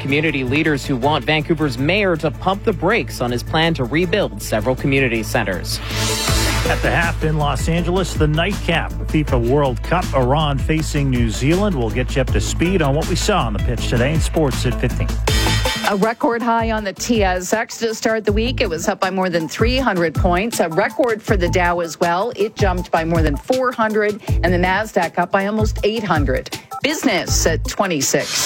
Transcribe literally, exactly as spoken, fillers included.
community leaders who want Vancouver's mayor to pump the brakes on his plan to rebuild several community centers. At the half in Los Angeles, the nightcap, the FIFA World Cup, Iran facing New Zealand. We'll get you up to speed on what we saw on the pitch today in sports at fifteen. A record high on the T S X to start the week. It was up by more than three hundred points. A record for the Dow as well. It jumped by more than four hundred, and the NASDAQ up by almost eight hundred. Business at twenty-six.